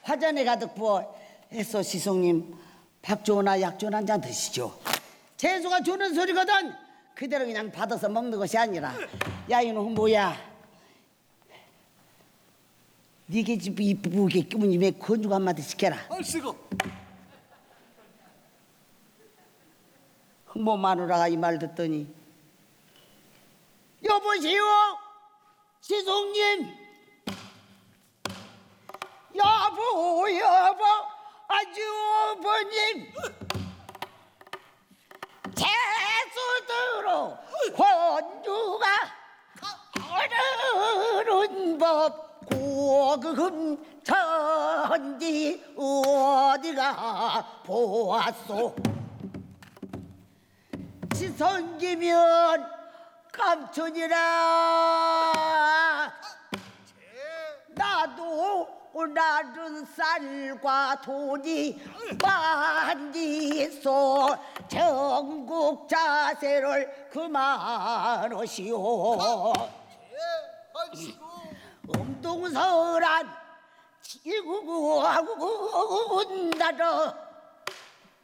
화전에 가득 부어 애써 시송님 밥 좋으나 약 좋은 한 잔 드시죠. 재수가 주는 소리거든. 그대로 그냥 받아서 먹는 것이 아니라. 야 이놈 뭐야? 네게 집 이쁘게 끼면 입에 건죽 한마디 시켜라. 얼씨구. 뭐 마누라가 이 말 듣더니 여보시오 시송님 여보 아주버님 재수들어 권주가 어르는 법 고금 천지 어디가 보았소. 지성기면 감춘이라. 나도 낮은 쌀과 돈이 많이소. 전국 자세를 그만하시오. 엄동설한 지구하고 나라